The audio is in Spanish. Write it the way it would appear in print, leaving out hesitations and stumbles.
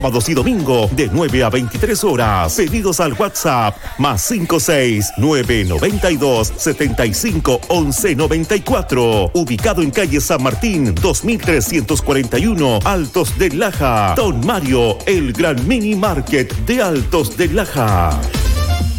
Sábados y domingo de 9 a 23 horas. Pedidos al WhatsApp +56 992 75 11 94. Ubicado en calle San Martín 2341, Altos de Laja. Don Mario, el gran mini market de Altos de Laja.